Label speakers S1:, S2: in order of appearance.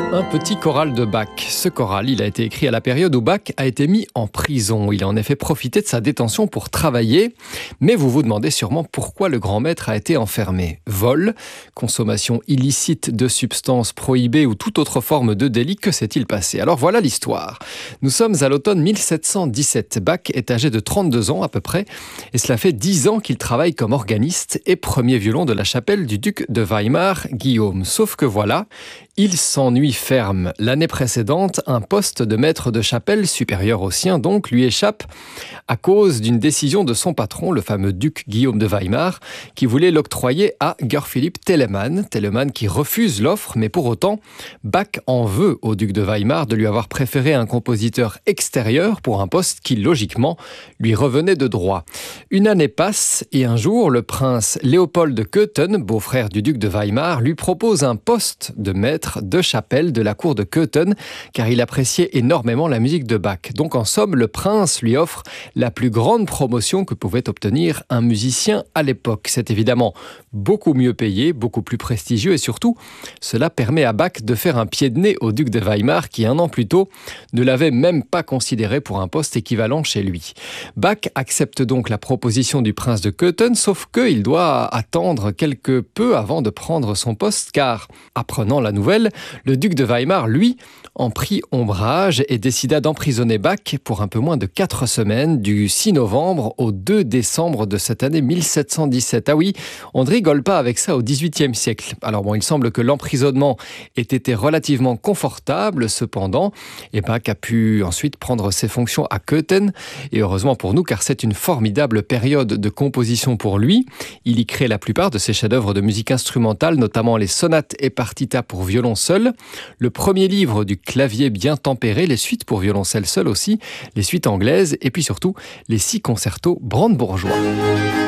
S1: Un petit choral de Bach. Ce choral, il a été écrit à la période où Bach a été mis en prison. Il a en effet profité de sa détention pour travailler. Mais vous vous demandez sûrement pourquoi le grand maître a été enfermé. Vol, consommation illicite de substances prohibées ou toute autre forme de délit, que s'est-il passé? Alors voilà l'histoire. Nous sommes à l'automne 1717. Bach est âgé de 32 ans à peu près. Et cela fait 10 ans qu'il travaille comme organiste et premier violon de la chapelle du duc de Weimar, Guillaume. Sauf que voilà, il s'ennuie ferme. L'année précédente, un poste de maître de chapelle, supérieur au sien donc, lui échappe à cause d'une décision de son patron, le fameux duc Guillaume de Weimar, qui voulait l'octroyer à Görphilipp Telemann. Telemann qui refuse l'offre, mais pour autant, Bach en veut au duc de Weimar de lui avoir préféré un compositeur extérieur pour un poste qui, logiquement, lui revenait de droit. Une année passe et un jour, le prince Léopold de Cöthen, beau-frère du duc de Weimar, lui propose un poste de maître de chapelle de la cour de Cöthen, car il appréciait énormément la musique de Bach. Donc en somme, le prince lui offre la plus grande promotion que pouvait obtenir un musicien à l'époque. C'est évidemment beaucoup mieux payé, beaucoup plus prestigieux et surtout, cela permet à Bach de faire un pied de nez au duc de Weimar qui, un an plus tôt, ne l'avait même pas considéré pour un poste équivalent chez lui. Bach accepte donc la proposition du prince de Cöthen, sauf qu'il doit attendre quelque peu avant de prendre son poste, car, apprenant la nouvelle, le duc de Weimar, lui, en prit ombrage et décida d'emprisonner Bach pour un peu moins de 4 semaines, du 6 novembre au 2 décembre de cette année 1717. Ah oui, on ne rigole pas avec ça au XVIIIe siècle. Alors bon, il semble que l'emprisonnement ait été relativement confortable, cependant, et Bach a pu ensuite prendre ses fonctions à Cöthen, et heureusement pour nous, car c'est une formidable période de composition pour lui. Il y crée la plupart de ses chefs-d'œuvre de musique instrumentale, notamment les sonates et partitas pour violon seul, le premier livre du clavier bien tempéré, les suites pour violoncelle seul aussi, les suites anglaises, et puis surtout les 6 concertos brandebourgeois.